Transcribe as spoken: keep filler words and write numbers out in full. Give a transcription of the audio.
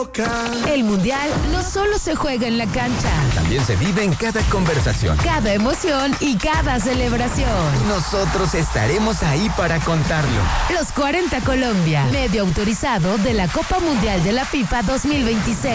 El Mundial no solo se juega en la cancha, también se vive en cada conversación, cada emoción y cada celebración. Nosotros estaremos ahí para contarlo. Los cuarenta Colombia, medio autorizado de la Copa Mundial de la FIFA dos mil veintiséis.